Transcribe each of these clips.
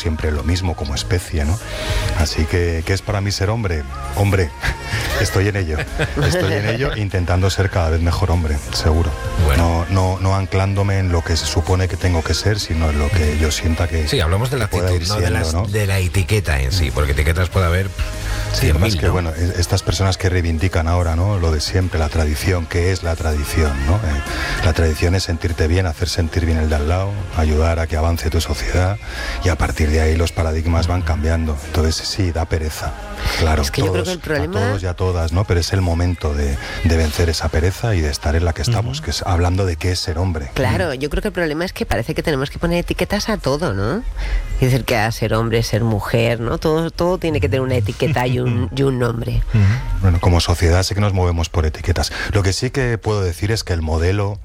siempre lo mismo como especie, ¿no? Así que, ¿qué es para mí ser hombre? Hombre, estoy en ello, intentando ser cada vez mejor hombre, seguro. Bueno. No anclándome en lo que se supone que tengo que ser, sino en lo que yo sienta que... Sí, hablamos de la actitud, ¿no? De la etiqueta en sí, porque etiquetas puede haber... Sí, es que, bueno, estas personas que reivindican ahora, ¿no?, lo de siempre, la tradición, ¿qué es la tradición, no? La tradición es sentirte bien, hacer sentir bien el de al lado, ayudar a que avance tu sociedad, y a partir de ahí los paradigmas van cambiando. Entonces sí, da pereza, claro, es que yo creo que el problema... a todos y a todas, ¿no? Pero es el momento de vencer esa pereza y de estar en la que estamos, que es hablando de qué es ser hombre. Claro, yo creo que el problema es que parece que tenemos que poner etiquetas a todo, ¿no? Es decir, que a ser hombre, ser mujer, ¿no? Todo tiene que tener una etiqueta y un nombre. Bueno, como sociedad sí que nos movemos por etiquetas. Lo que sí que puedo decir es que el modelo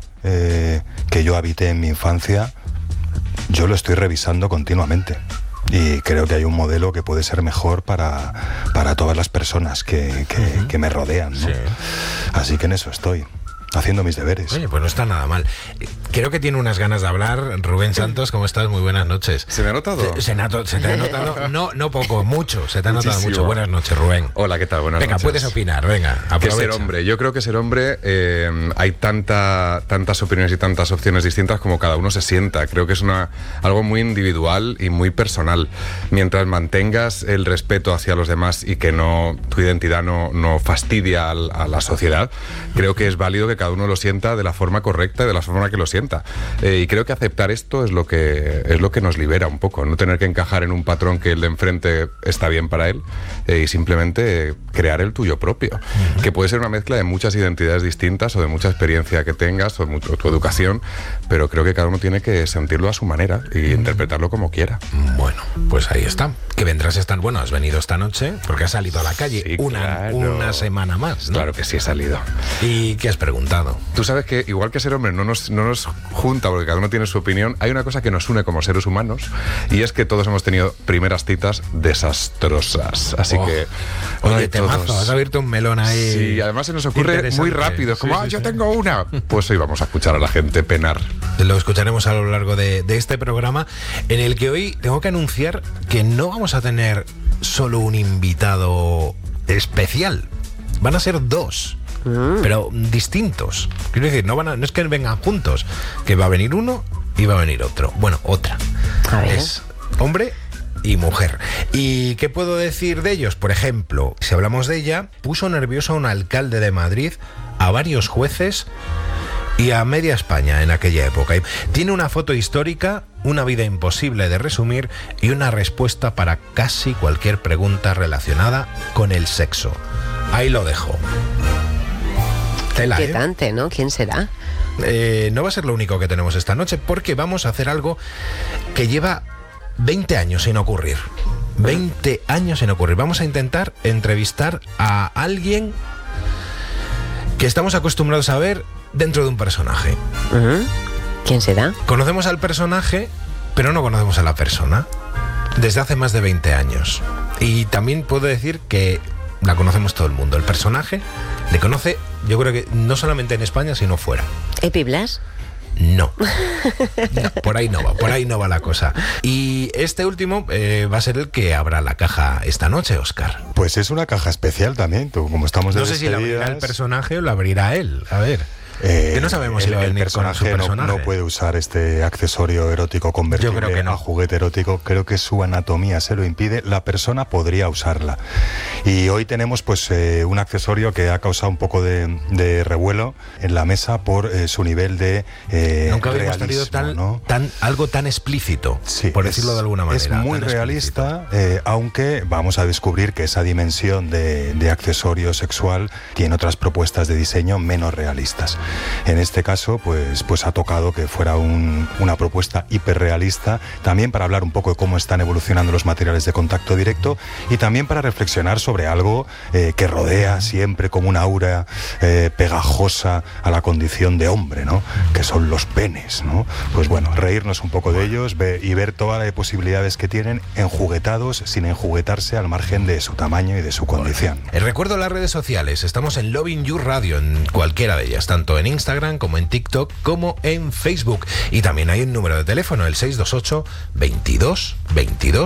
que yo habité en mi infancia, yo lo estoy revisando continuamente. Y creo que hay un modelo que puede ser mejor para todas las personas que me rodean, ¿no? Sí. Así que en eso estoy, haciendo mis deberes. Oye, pues no está nada mal. Creo que tiene unas ganas de hablar. Rubén Santos, ¿cómo estás? Muy buenas noches. ¿Se me ha notado? Se te ha notado, no poco, mucho. Se te ha notado mucho. Buenas noches, Rubén. Hola, ¿qué tal? Buenas noches. Venga, puedes opinar, venga, aprovecha. Que ser hombre. Yo creo que ser hombre, hay tantas opiniones y tantas opciones distintas como cada uno se sienta. Creo que es algo muy individual y muy personal. Mientras mantengas el respeto hacia los demás y que tu identidad no fastidia a la sociedad, creo que es válido que cada uno lo sienta de la forma correcta y de la forma que lo sienta. Y creo que aceptar esto es lo que nos libera un poco, no tener que encajar en un patrón que el de enfrente está bien para él, y simplemente crear el tuyo propio, que puede ser una mezcla de muchas identidades distintas o de mucha experiencia que tengas o tu educación, pero creo que cada uno tiene que sentirlo a su manera y interpretarlo como quiera. Bueno, pues ahí está. Que vendrás has venido esta noche porque has salido a la calle. Sí, una semana más, ¿no? Claro que sí, he salido. ¿Y qué has preguntado? Tú sabes que igual que ser hombre no nos junta porque cada uno tiene su opinión, hay una cosa que nos une como seres humanos, y es que todos hemos tenido primeras citas desastrosas. Así que... Oye, temazo, has abierto un melón ahí. Sí, además se nos ocurre muy rápido. Es como, yo tengo una. Pues hoy vamos a escuchar a la gente penar. Lo escucharemos a lo largo de este programa, en el que hoy tengo que anunciar que no vamos a tener solo un invitado especial. Van a ser dos. Pero distintos. Quiero decir, no es que vengan juntos, que va a venir uno y va a venir otro. Bueno, otra. A ver. Es hombre y mujer. ¿Y qué puedo decir de ellos? Por ejemplo, si hablamos de ella, puso nervioso a un alcalde de Madrid, a varios jueces y a media España en aquella época. Tiene una foto histórica, una vida imposible de resumir y una respuesta para casi cualquier pregunta relacionada con el sexo. Ahí lo dejo. Inquietante, ¿no? ¿Quién será? No va a ser lo único que tenemos esta noche, porque vamos a hacer algo que lleva 20 años sin ocurrir. 20 años sin ocurrir. Vamos a intentar entrevistar a alguien que estamos acostumbrados a ver dentro de un personaje. ¿Quién será? Conocemos al personaje, pero no conocemos a la persona. Desde hace más de 20 años. Y también puedo decir que la conocemos todo el mundo. El personaje le conoce, yo creo que no solamente en España, sino fuera. ¿Epi Blas? No, por ahí no va la cosa. Y este último va a ser el que abra la caja esta noche, Óscar. Pues es una caja especial también, como estamos de No sé si la abrirá el personaje o la abrirá él, a ver. Que no sabemos si va a venir con su personaje. No puede usar este accesorio erótico convertible Yo creo que no. a juguete erótico. Creo que su anatomía se lo impide. La persona podría usarla. Y hoy tenemos pues un accesorio que ha causado un poco de revuelo en la mesa por su nivel de nunca habíamos tenido algo tan explícito, sí, por decirlo de alguna manera. Es muy realista, aunque vamos a descubrir que esa dimensión de accesorio sexual tiene otras propuestas de diseño menos realistas. En este caso, pues ha tocado que fuera una propuesta hiperrealista, también para hablar un poco de cómo están evolucionando los materiales de contacto directo y también para reflexionar sobre algo que rodea siempre como una aura pegajosa a la condición de hombre, ¿no? Que son los penes, ¿no? Pues bueno, reírnos un poco de ellos y ver todas las posibilidades que tienen enjuguetados sin enjuguetarse al margen de su tamaño y de su condición. Recuerdo las redes sociales, estamos en Loving You Radio, en cualquiera de ellas, tanto en Instagram como en TikTok como en Facebook, y también hay un número de teléfono, el 628 22 22